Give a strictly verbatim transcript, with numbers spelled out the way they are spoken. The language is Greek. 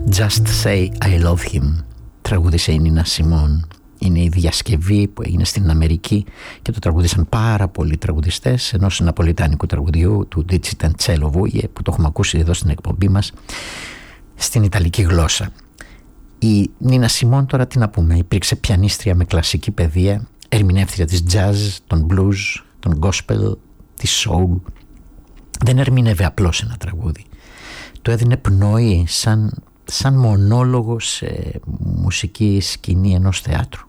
Just Say I Love Him, τραγούδισε η Νίνα Σιμών. Είναι η διασκευή που έγινε στην Αμερική και το τραγούδισαν πάρα πολλοί τραγουδιστές ενός ναπολιτάνικου τραγουδιού του Dicitancello Voie, που το έχουμε ακούσει εδώ στην εκπομπή μας, στην ιταλική γλώσσα. Η Νίνα Σιμών, τώρα τι να πούμε, υπήρξε πιανίστρια με κλασική παιδεία, ερμηνεύτρια της jazz, των blues, των gospel, της soul. Δεν ερμηνεύε απλώς ένα τραγούδι, το έδινε πνοή σαν, σαν μονόλογο σε μουσική σκηνή ενός θεάτρου.